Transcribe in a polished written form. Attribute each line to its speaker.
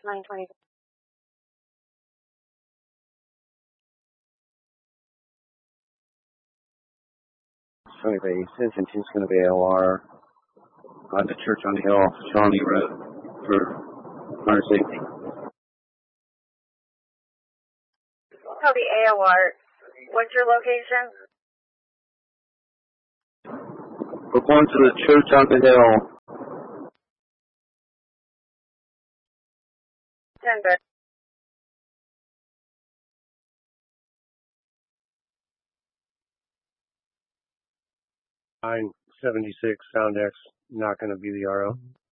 Speaker 1: 920.
Speaker 2: Sorry, the Citizen is going to be AOR at the Church on the Hill, Shawnee Road, for fire safety.
Speaker 1: Copy AOR. What's your location?
Speaker 2: We're going to the Church on the Hill.
Speaker 1: 10-bit.
Speaker 3: Line 76, Sound X, not going to be the RO.